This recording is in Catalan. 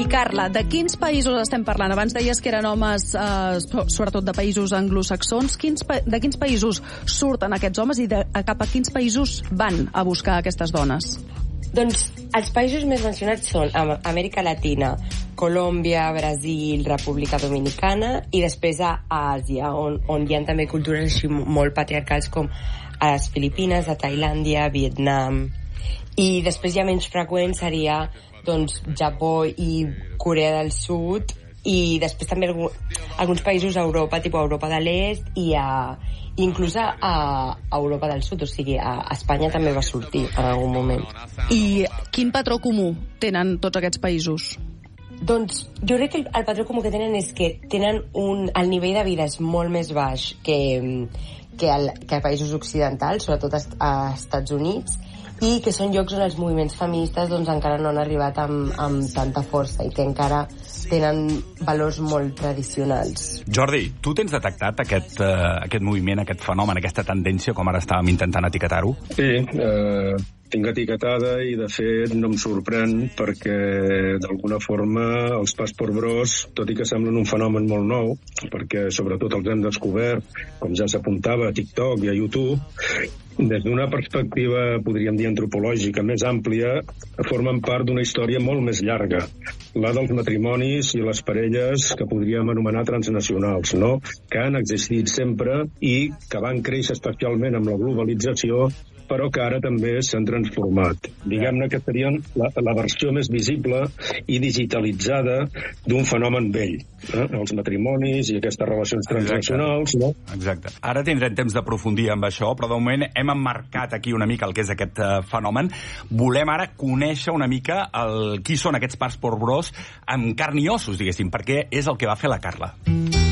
I Carla, de quins països estem parlant? Abans deies que eren homes, sobretot de països anglosaxons. De quins països surten aquests homes i cap a quins països van a buscar aquestes dones? Doncs els països més mencionats són Amèrica Latina, Colòmbia, Brasil, República Dominicana i després a Àsia, on hi ha també cultures així molt patriarcals com a les Filipines, a Tailàndia, Vietnam. I després ja menys freqüent seria doncs, Japó i Corea del Sud, i després també alguns països a Europa, tipus Europa de l'Est i inclús a Europa del Sud, o sigui, a Espanya també va sortir en algun moment. I quin patró comú tenen tots aquests països? Doncs jo crec que el patró comú que tenen és que tenen el nivell de vida és molt més baix que a països occidentals, sobretot a Estats Units, i que són llocs on els moviments feministes doncs, encara no han arribat amb tanta força i que encara tenen valors molt tradicionals. Jordi, tu tens detectat aquest moviment, aquest fenomen, aquesta tendència, com ara estàvem intentant etiquetar-ho? Sí, tinc etiquetada i de fet no em sorprèn perquè d'alguna forma els Passport Bros, tot i que semblen un fenomen molt nou, perquè sobretot els hem descobert, com ja s'apuntava, a TikTok i a YouTube, des d'una perspectiva, podríem dir, antropològica més àmplia, formen part d'una història molt més llarga, la dels matrimonis i les parelles que podríem anomenar transnacionals, no? Que han existit sempre i que van créixer especialment amb la globalització, però que ara també s'han transformat. Diguem-ne que serien la versió més visible i digitalitzada d'un fenomen vell. Els matrimonis i aquestes relacions transnacionals, no? Exacte. Ara tindrem temps d'aprofundir amb això, però de moment hem emmarcat aquí una mica el que és aquest fenomen. Volem ara conèixer una mica qui són aquests Passport Bros amb carn i ossos, diguéssim, perquè és el que va fer la Carla.